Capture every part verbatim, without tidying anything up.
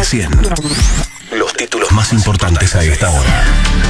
cien. Los títulos más importantes a esta hora.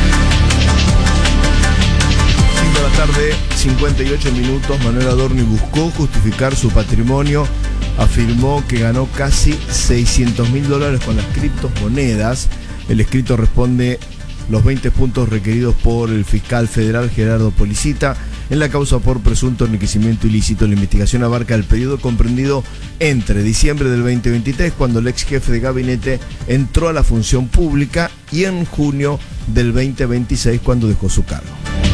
cinco de la tarde, cincuenta y ocho minutos. Manuel Adorni buscó justificar su patrimonio. Afirmó que ganó casi seiscientos mil dólares con las criptomonedas. El escrito responde los veinte puntos requeridos por el fiscal federal Gerardo Policita en la causa por presunto enriquecimiento ilícito. La investigación abarca el periodo comprendido entre diciembre del veinte veintitrés, cuando el ex jefe de gabinete entró a la función pública, y en junio del veinte veintiséis, cuando dejó su cargo.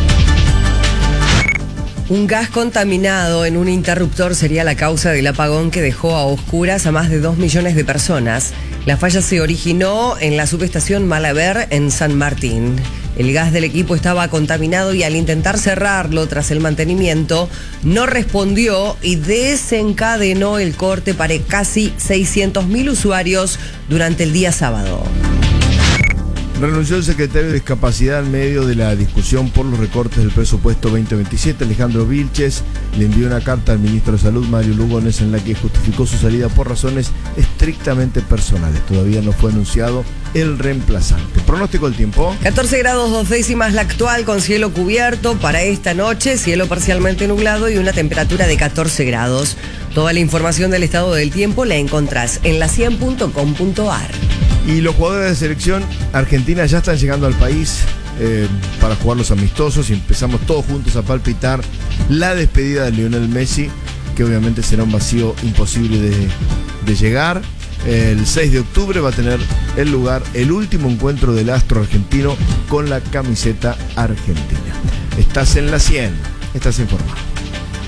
Un gas contaminado en un interruptor sería la causa del apagón que dejó a oscuras a más de dos millones de personas. La falla se originó en la subestación Malaber, en San Martín. El gas del equipo estaba contaminado y al intentar cerrarlo tras el mantenimiento, no respondió y desencadenó el corte para casi seiscientos mil usuarios durante el día sábado. Renunció el secretario de Discapacidad en medio de la discusión por los recortes del presupuesto veinte veintisiete. Alejandro Vilches le envió una carta al ministro de Salud, Mario Lugones, en la que justificó su salida por razones estrictamente personales. Todavía no fue anunciado el reemplazante. Pronóstico del tiempo. catorce grados dos décimas la actual, con cielo cubierto. Para esta noche, cielo parcialmente nublado y una temperatura de catorce grados. Toda la información del estado del tiempo la encontrás en la cien punto com punto a r. Y los jugadores de selección argentina ya están llegando al país eh, para jugar los amistosos, y empezamos todos juntos a palpitar la despedida de Lionel Messi, que obviamente será un vacío imposible de, de llegar. El seis de octubre va a tener el lugar el último encuentro del astro argentino con la camiseta argentina. Estás en la cien, estás informado.